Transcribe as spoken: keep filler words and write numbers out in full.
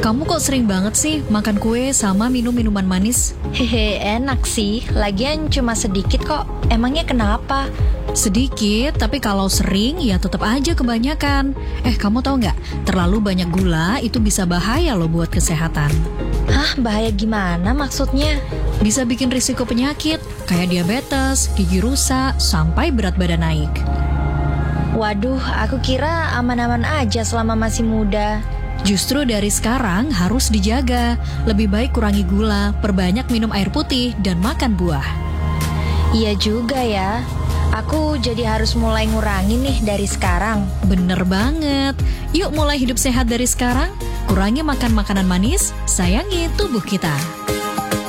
Kamu kok sering banget sih makan kue sama minum minuman manis? Hehe, enak sih. Lagian cuma sedikit kok. Emangnya kenapa? Sedikit, tapi kalau sering ya tetap aja kebanyakan. Eh, kamu tahu nggak? Terlalu banyak gula itu bisa bahaya loh buat kesehatan. Hah, bahaya gimana maksudnya? Bisa bikin risiko penyakit, kayak diabetes, gigi rusak, sampai berat badan naik. Waduh, aku kira aman-aman aja selama masih muda. Justru dari sekarang harus dijaga. Lebih baik kurangi gula, perbanyak minum air putih, dan makan buah. Iya juga ya. Aku jadi harus mulai ngurangin nih dari sekarang. Bener banget. Yuk mulai hidup sehat dari sekarang. Kurangi makan makanan manis, sayangi tubuh kita.